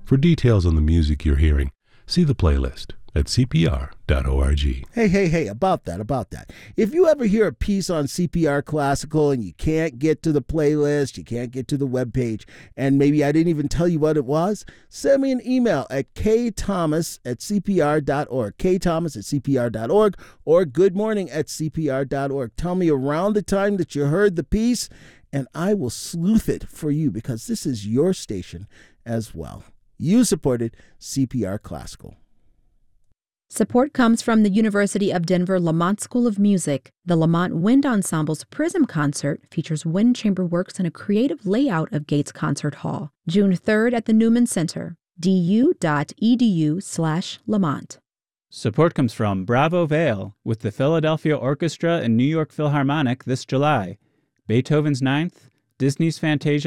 For details on the music you're hearing, see the playlist at cpr.org. Hey, about that. If you ever hear a piece on CPR Classical and you can't get to the playlist, you can't get to the webpage, and maybe I didn't even tell you what it was, send me an email at ktomas@cpr.org, ktomas@cpr.org, or goodmorning@cpr.org. Tell me around the time that you heard the piece, and I will sleuth it for you because this is your station as well. You supported CPR Classical. Support comes from the University of Denver Lamont School of Music. The Lamont Wind Ensemble's Prism Concert features wind chamber works in a creative layout of Gates Concert Hall. June 3rd at the Newman Center. du.edu/Lamont. Support comes from Bravo Vale with the Philadelphia Orchestra and New York Philharmonic this July. Beethoven's Ninth, Disney's Fantasia